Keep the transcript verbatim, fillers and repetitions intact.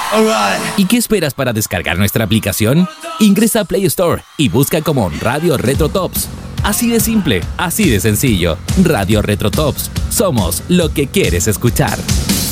Alright. ¿Y qué esperas para descargar nuestra aplicación? Ingresa a Play Store y busca como Radio Retro Tops. Así de simple, así de sencillo. Radio Retro Tops. Somos lo que quieres escuchar.